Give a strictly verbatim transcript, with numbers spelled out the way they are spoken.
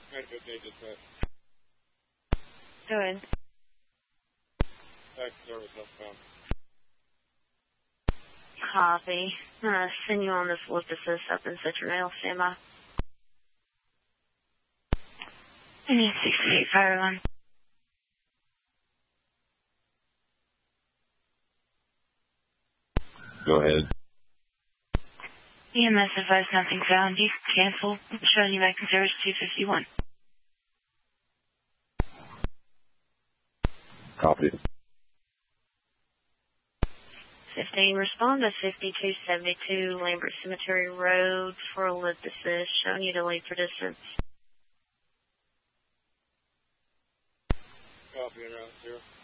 nine fifty-eight dispatch. Go ahead. Taxi service upbound. Copy. I'm going to send you on this lift assist up in Citronelle. Stand by. I need sixty-eight fire line. Go ahead. E M S advised nothing found. You cancel. Showing you back in service two fifty-one. Copy. fifteen, respond to fifty-two seventy-two Lambert Cemetery Road for a lift assist. Showing you delayed for distance. Copy and route zero.